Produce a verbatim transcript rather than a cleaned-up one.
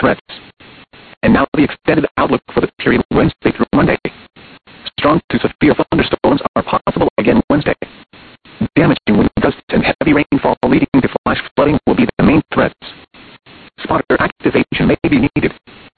threats. And now the extended outlook for the period Wednesday through Monday. Strong to severe thunderstorms are possible again Wednesday. Damaging wind gusts and heavy rainfall leading to flash flooding will be the main threats. Spotter activation may be needed.